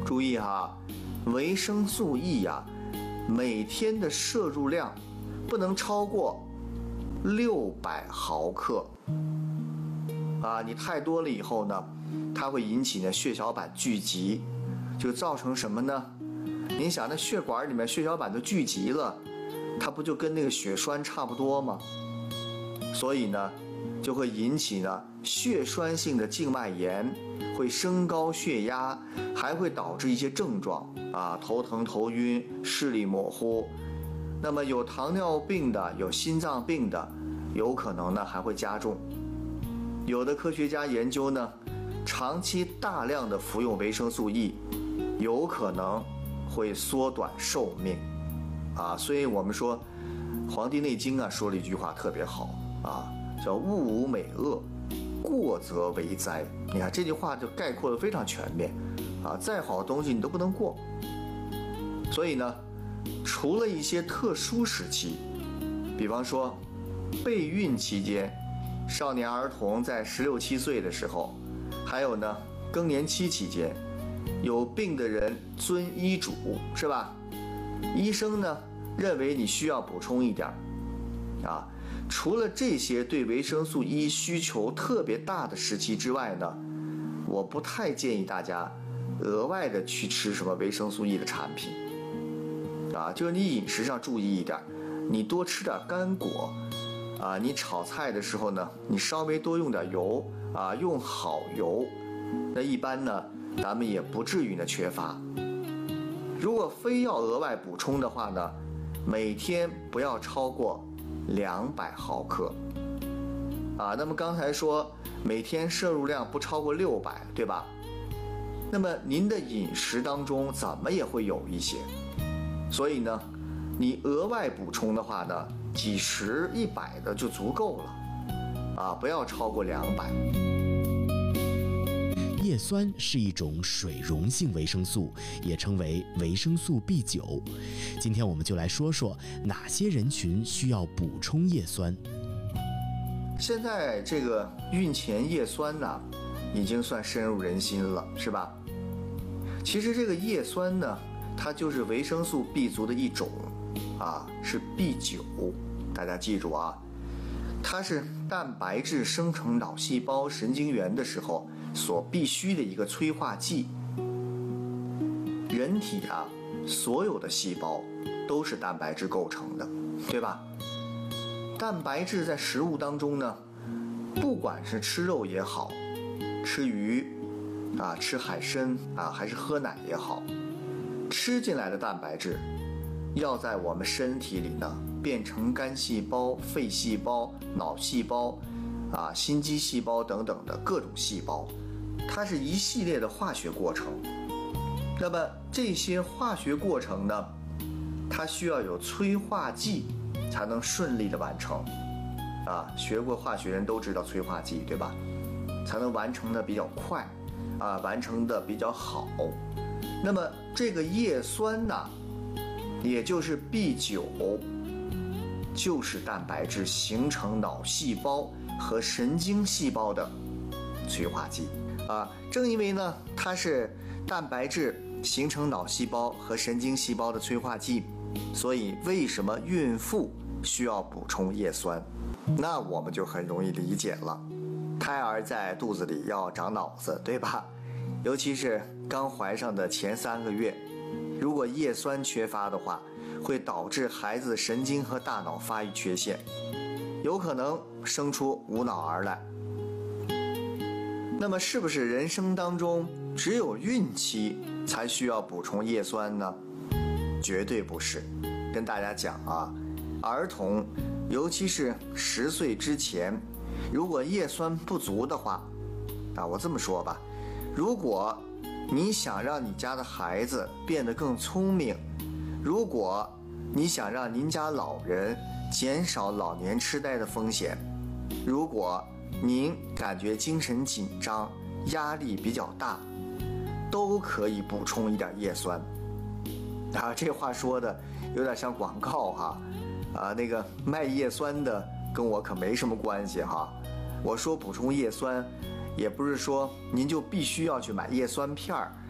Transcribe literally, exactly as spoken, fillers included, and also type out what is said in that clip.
注意哈，维生素 E 呀、啊，每天的摄入量不能超过六百毫克啊，你太多了以后呢，它会引起呢血小板聚集，就造成什么呢？你想那血管里面血小板都聚集了，它不就跟那个血栓差不多吗？所以呢，就会引起呢血栓性的静脉炎，会升高血压，还会导致一些症状啊，头疼、头晕、视力模糊。那么有糖尿病的、有心脏病的，有可能呢还会加重。有的科学家研究呢，长期大量的服用维生素 E， 有可能会缩短寿命啊。所以我们说，《黄帝内经》啊说了一句话特别好啊，叫物无美恶，过则为灾。你看这句话就概括的非常全面啊，再好的东西你都不能过。所以呢，除了一些特殊时期，比方说备孕期间，少年儿童在十六七岁的时候，还有呢更年期期间，有病的人遵医嘱，是吧？医生呢认为你需要补充一点啊。除了这些对维生素 E 需求特别大的时期之外呢，我不太建议大家额外的去吃什么维生素 E 的产品啊，就是你饮食上注意一点，你多吃点干果啊，你炒菜的时候呢，你稍微多用点油啊，用好油，那一般呢咱们也不至于呢缺乏。如果非要额外补充的话呢，每天不要超过两百毫克啊。那么刚才说每天摄入量不超过六百，对吧？那么您的饮食当中怎么也会有一些，所以呢你额外补充的话呢，几十一百的就足够了啊，不要超过两百。 叶酸是一种水溶性维生素，也称为维生素 B 九。今天我们就来说说哪些人群需要补充叶酸。 现在这个孕前叶酸呢，已经算深入人心了，是吧？其实这个叶酸呢，它就是维生素 B 族的一种啊，是 B 九，大家记住啊，它是蛋白质生成脑细胞神经元的时候所必须的一个催化剂。人体啊，所有的细胞都是蛋白质构成的，对吧？蛋白质在食物当中呢，不管是吃肉也好，吃鱼啊，吃海参啊，还是喝奶也好，吃进来的蛋白质要在我们身体里呢变成肝细胞、肺细胞、脑细胞啊、心肌细胞等等的各种细胞，它是一系列的化学过程。那么这些化学过程呢，它需要有催化剂才能顺利的完成啊。学过化学人都知道催化剂，对吧？才能完成的比较快啊，完成的比较好。那么这个叶酸呢，也就是 B 九，就是蛋白质形成脑细胞和神经细胞的催化剂啊。正因为呢它是蛋白质形成脑细胞和神经细胞的催化剂，所以为什么孕妇需要补充叶酸，那我们就很容易理解了。胎儿在肚子里要长脑子，对吧？尤其是刚怀上的前三个月，如果叶酸缺乏的话，会导致孩子神经和大脑发育缺陷，有可能生出无脑儿来。那么是不是人生当中只有孕期才需要补充叶酸呢？绝对不是。跟大家讲啊，儿童尤其是十岁之前，如果叶酸不足的话啊，我这么说吧，如果你想让你家的孩子变得更聪明，如果你想让您家老人减少老年痴呆的风险，如果您感觉精神紧张、压力比较大，都可以补充一点叶酸啊。这话说的有点像广告哈啊，那个卖叶酸的跟我可没什么关系哈。我说补充叶酸，也不是说您就必须要去买叶酸片儿